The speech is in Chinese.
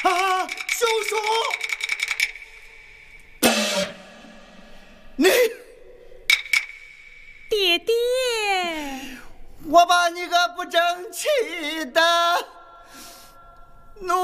啊，叔叔，你爹爹， 我把你个不争气的！